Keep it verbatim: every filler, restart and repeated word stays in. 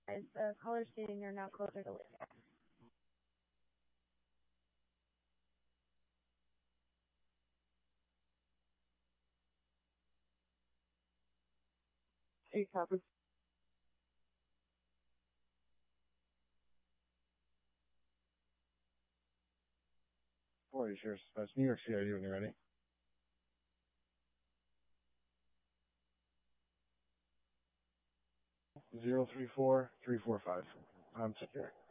Guys, the callers stating they're now closer to Lake. Eight copy. forty, sure. That's New York City. Are you when you're ready? Zero three four three four five. I'm secure.